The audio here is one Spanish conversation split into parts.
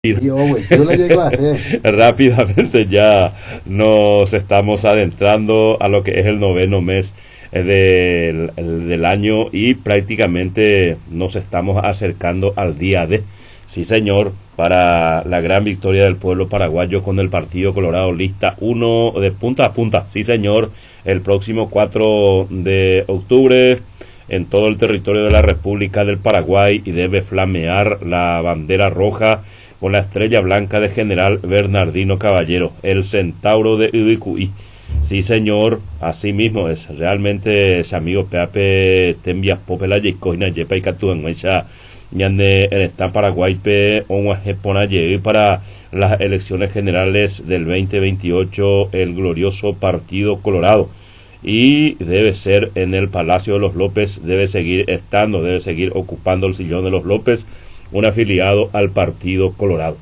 Yo lo llego a hacer. Rápidamente ya nos estamos adentrando a lo que es el noveno mes del año y prácticamente nos estamos acercando al día D. Sí, señor, para la gran victoria del pueblo paraguayo con el Partido Colorado lista 1 de punta a punta. Sí, señor, el próximo 4 de octubre en todo el territorio de la República del Paraguay y debe flamear la bandera roja con la estrella blanca de General Bernardino Caballero, el centauro de Ubicuí. Sí, señor, así mismo es. Realmente ese amigo Peape Tembia Popela Yecoina Yepa y Catuanguecha Ñande en esta Paraguay pe Onguajepona lleve para las elecciones generales del 2028 el glorioso Partido Colorado. Y debe ser en el Palacio de los López, debe seguir estando, debe seguir ocupando el sillón de los López, un afiliado al Partido Colorado.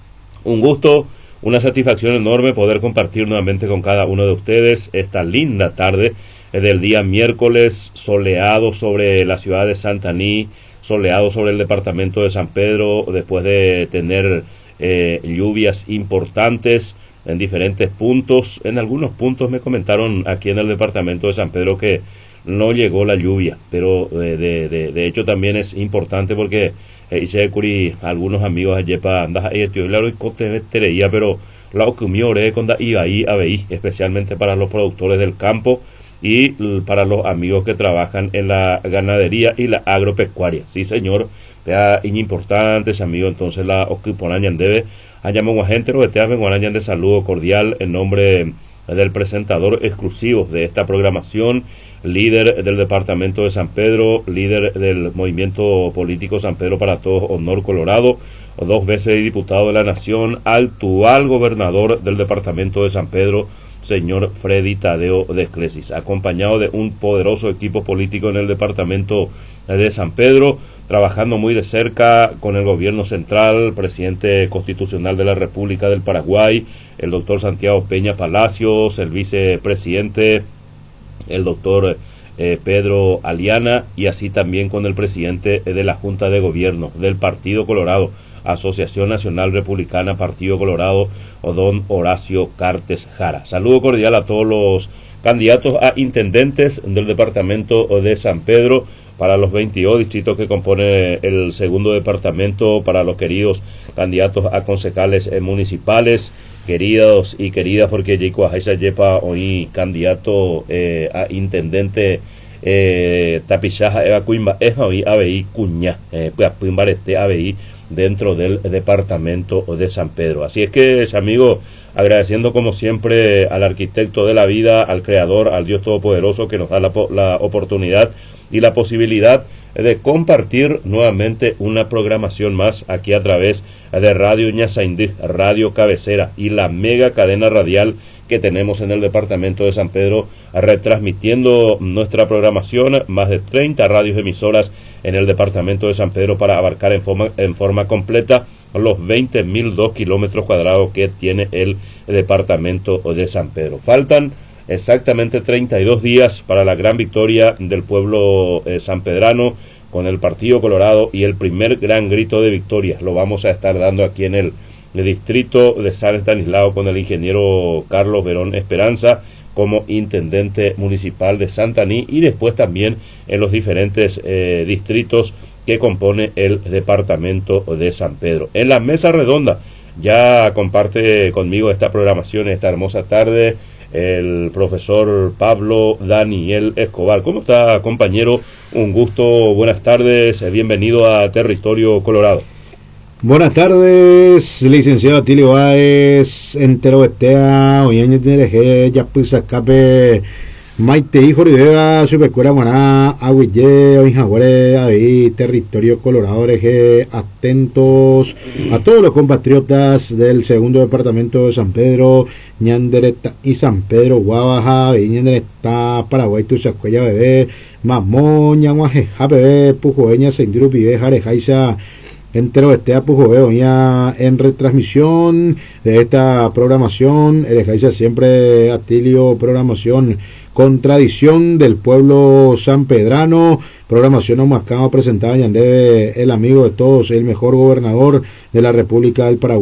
Un gusto, una satisfacción enorme poder compartir nuevamente con cada uno de ustedes esta linda tarde del día miércoles, soleado sobre la ciudad de Santaní, soleado sobre el departamento de San Pedro, después de tener lluvias importantes en diferentes puntos. En algunos puntos me comentaron aquí en el departamento de San Pedro que no llegó la lluvia, pero de hecho también es importante porque hice curi algunos amigos allí para andar ahí tío claro y cote tereía, pero la ocumiore con da iba ahí a veí, especialmente para los productores del campo y para los amigos que trabajan en la ganadería y la agropecuaria. Sí, señor, vea importantes amigos, entonces la ocuponañan debe hallamos un agente de saludo cordial en nombre del presentador exclusivo de esta programación, líder del departamento de San Pedro, líder del movimiento político San Pedro para Todos, Honor Colorado, 2 veces diputado de la Nación, actual gobernador del departamento de San Pedro, señor Freddy Tadeo Desclesis, acompañado de un poderoso equipo político en el departamento de San Pedro, trabajando muy de cerca con el gobierno central, presidente constitucional de la República del Paraguay, el doctor Santiago Peña Palacios, el vicepresidente, el doctor Pedro Aliana, y así también con el presidente de la Junta de Gobierno del Partido Colorado, Asociación Nacional Republicana Partido Colorado, don Horacio Cartes Jara. Saludo cordial a todos los candidatos a intendentes del departamento de San Pedro, para los 22 distritos que compone el segundo departamento, para los queridos candidatos a concejales municipales, queridos y queridas, porque Yeco Ajaisa Yepa hoy candidato a intendente Tapichaja Eva Cuimba es hoy ABI Cuña, Cuimbarete ABI dentro del departamento de San Pedro. Así es que, amigo, agradeciendo como siempre al arquitecto de la vida, al creador, al Dios Todopoderoso que nos da la oportunidad y la posibilidad de compartir nuevamente una programación más aquí a través de Radio Ñasaindí, Radio Cabecera y la mega cadena radial que tenemos en el departamento de San Pedro, retransmitiendo nuestra programación, más de 30 radios emisoras en el departamento de San Pedro para abarcar en forma completa los 20.002 kilómetros cuadrados que tiene el departamento de San Pedro. Faltan exactamente 32 días para la gran victoria del pueblo sanpedrano con el Partido Colorado y el primer gran grito de victoria lo vamos a estar dando aquí en el distrito de San Estanislao con el ingeniero Carlos Verón Esperanza como intendente municipal de Santaní y después también en los diferentes distritos que compone el departamento de San Pedro. En la mesa redonda ya comparte conmigo esta programación, esta hermosa tarde, el profesor Pablo Daniel Escobar. ¿Cómo está, compañero? Un gusto, buenas tardes, bienvenido a Territorio Colorado. Buenas tardes, licenciado Atilio Báez, entero estea, oye, ya pues escape, Maite hijo de Supercuera Guaná, Agüille, Oinjaguare, ahí, Territorio Colorado, atentos a todos los compatriotas del segundo departamento de San Pedro, Ñandereta y San Pedro, Guabaja, Ñandereta, Paraguay, Tuzacuella, Bebé, Mamón, Ñanguaje, Bebé, Pujoeña, Sendiru, Pibe, Jarejaisa, entero este Pujo ya en retransmisión de esta programación, Erejaisa siempre Atilio, programación con tradición del pueblo sanpedrano. Programación Omascama presentada Yandé, el amigo de todos, el mejor gobernador de la República del Paraguay.